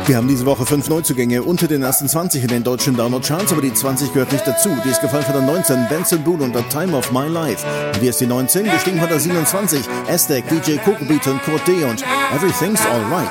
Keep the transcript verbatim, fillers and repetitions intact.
Wir haben diese Woche fünf Neuzugänge unter den ersten zwanzig in den deutschen Download-Charts, aber die zwanzig gehört nicht dazu. Die ist gefallen von der neunzehn, Benson Boone und The Time of My Life. Und hier ist die neunzehn, gestiegen von der siebenundzwanzig, Aztec, D J Coco Beat und Kurt D. und Everything's Alright.